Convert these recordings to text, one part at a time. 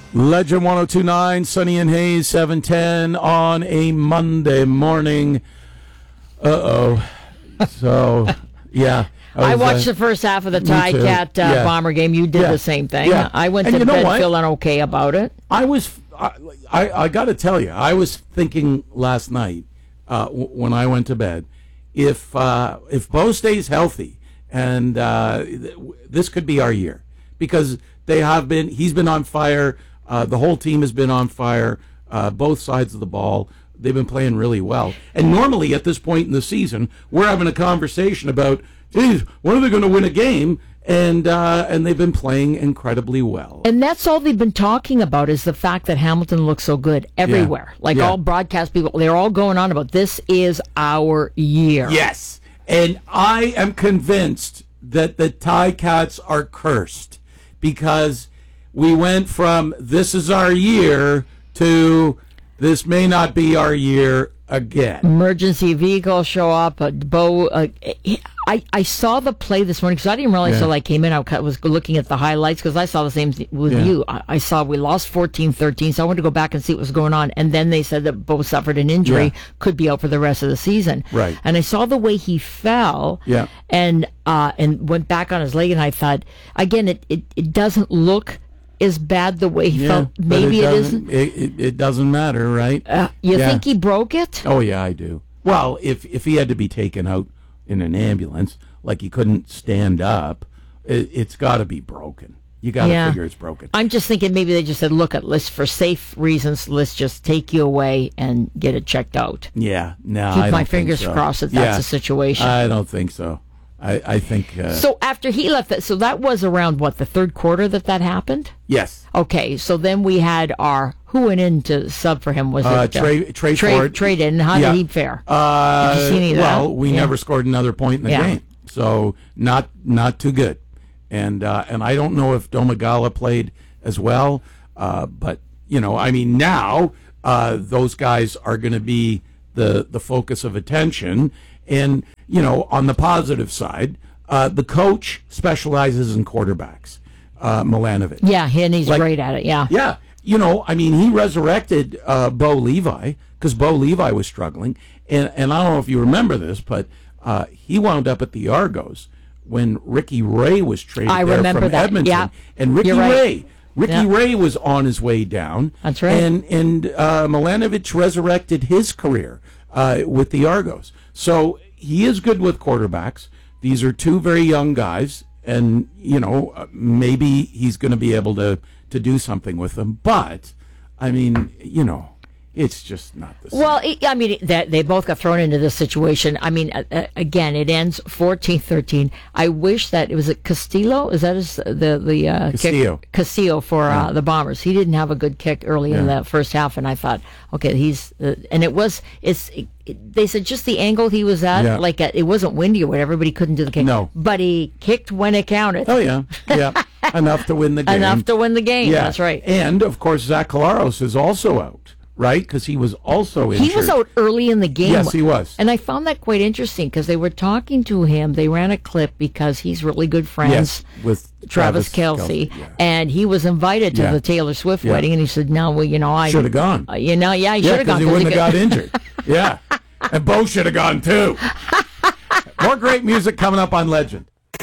Legend 102.9, Sunny and Hayes, 7:10 on a Monday morning. So, yeah. I watched the first half of the Cat Bomber game. You did the same thing. Yeah. I went to bed feeling okay about it. I got to tell you, I was thinking last night when I went to bed, if Bo stays healthy, and this could be our year, because he's been on fire. The whole team has been on fire, both sides of the ball. They've been playing really well. And normally at this point in the season, we're having a conversation about, geez, when are they going to win a game? And they've been playing incredibly well. And that's all they've been talking about, is the fact that Hamilton looks so good everywhere. All broadcast people, they're all going on about, this is our year. Yes. And I am convinced that the Ticats are cursed, because we went from this is our year to this may not be our year again. Emergency vehicle show up. Bo, I saw the play this morning, because I didn't realize until I came in. I was looking at the highlights, because I saw the same thing with you. I saw we lost 14-13, so I wanted to go back and see what was going on. And then they said that Bo suffered an injury, could be out for the rest of the season. Right. And I saw the way he fell, and went back on his leg, and I thought, again, it doesn't look is bad the way he felt. Maybe it isn't. It doesn't matter, right? You think he broke it? Oh, yeah, I do. Well, if he had to be taken out in an ambulance, like he couldn't stand up, it's got to be broken. You got to figure it's broken. I'm just thinking maybe they just said, look, for safe reasons, let's just take you away and get it checked out. Yeah, no, Keep my fingers crossed that that's the situation. I don't think so. I think... So after he left, that was around, the third quarter that happened? Yes. Okay, so then we had who went in to sub for him? Was it Trey Ford? Trey did, and how did he fare? Did you see any of that? Well, we never scored another point in the game, so not too good. And I don't know if Domagala played as well, but, now those guys are going to be the focus of attention. And, on the positive side, the coach specializes in quarterbacks, Milanovic. Yeah, and he's great at it, yeah. Yeah. He resurrected Bo Levi, because Bo Levi was struggling. And I don't know if you remember this, but he wound up at the Argos when Ricky Ray was traded from Edmonton. Yeah. And Ricky Ray was on his way down. That's right. And Milanovic resurrected his career with the Argos. So he is good with quarterbacks. These are two very young guys, and maybe he's going to be able to do something with them. But it's just not the same. Well, they both got thrown into this situation. Again, it ends 14-13. I wish that it was Castillo. Is that the Castillo? Kick? Castillo for the Bombers. He didn't have a good kick early in the first half, and I thought, okay, they said just the angle he was at, it wasn't windy or whatever, but he couldn't do the kick. No, but he kicked when it counted. Oh yeah, enough to win the game. Enough to win the game. Yeah. That's right. And of course, Zach Collaros is also out. Right, because he was also injured. He was out early in the game. Yes, he was. And I found that quite interesting, because they were talking to him. They ran a clip, because he's really good friends with Travis Kelce. And he was invited to the Taylor Swift wedding, and he said, no, I should have gone. He should have gone. He wouldn't have got injured. Yeah. And Bo should have gone, too. More great music coming up on Legend.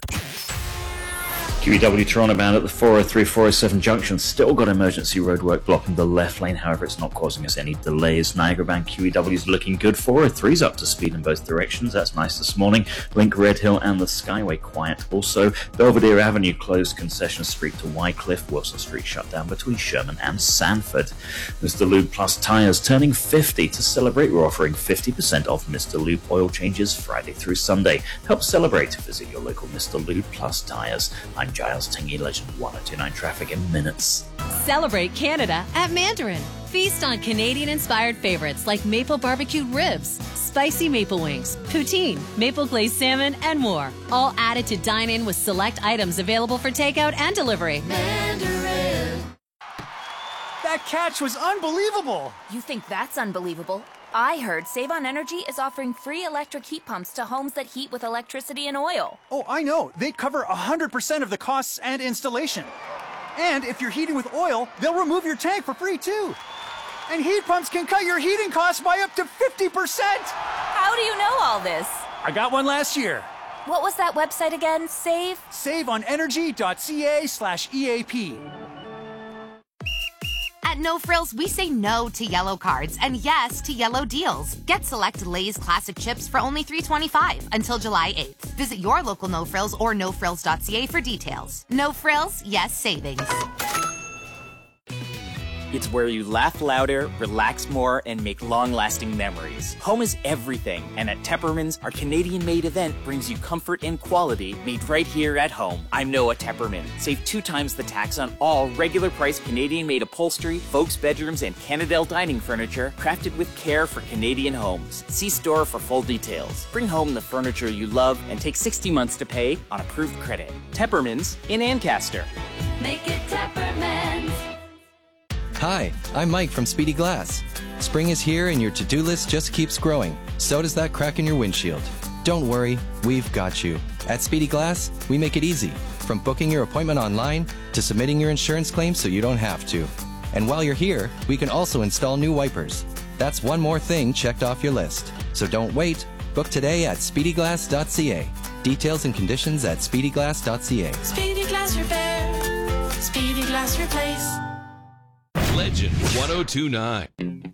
QEW Toronto bound at the 403-407 junction. Still got emergency roadwork blocking the left lane. However, it's not causing us any delays. Niagara bound QEW is looking good. 403's up to speed in both directions. That's nice this morning. Link Red Hill and the Skyway quiet. Also, Belvedere Avenue closed. Concession Street to Wycliffe. Wilson Street shut down between Sherman and Sanford. Mr. Lube Plus Tires turning 50. To celebrate, we're offering 50% off Mr. Lube oil changes Friday through Sunday. Help celebrate. Visit your local Mr. Lube Plus Tires. I'm Giles Tingy, Legend 102.9 traffic in minutes. Celebrate Canada at Mandarin. Feast on Canadian-inspired favorites like maple barbecued ribs, spicy maple wings, poutine, maple glazed salmon, and more. All added to dine in with select items available for takeout and delivery. Mandarin. That catch was unbelievable. You think that's unbelievable? I heard Save on Energy is offering free electric heat pumps to homes that heat with electricity and oil. Oh, I know. They cover 100% of the costs and installation. And if you're heating with oil, they'll remove your tank for free too. And heat pumps can cut your heating costs by up to 50%. How do you know all this? I got one last year. What was that website again? SaveOnEnergy.ca/EAP. At No Frills, we say no to yellow cards and yes to yellow deals. Get select Lay's classic chips for only $3.25 until July 8th. Visit your local No Frills or nofrills.ca for details. No Frills, yes savings. It's where you laugh louder, relax more, and make long-lasting memories. Home is everything, and at Tepperman's, our Canadian-made event brings you comfort and quality made right here at home. I'm Noah Tepperman. Save 2 times the tax on all regular-priced Canadian-made upholstery, folks' bedrooms, and Canadel dining furniture crafted with care for Canadian homes. See store for full details. Bring home the furniture you love and take 60 months to pay on approved credit. Tepperman's in Ancaster. Make it Tepperman's. Hi, I'm Mike from Speedy Glass. Spring is here and your to-do list just keeps growing. So does that crack in your windshield. Don't worry, we've got you. At Speedy Glass, we make it easy. From booking your appointment online to submitting your insurance claim so you don't have to. And while you're here, we can also install new wipers. That's one more thing checked off your list. So don't wait. Book today at speedyglass.ca. Details and conditions at speedyglass.ca. Speedy Glass Repair. Speedy Glass Replace. Legend 1029.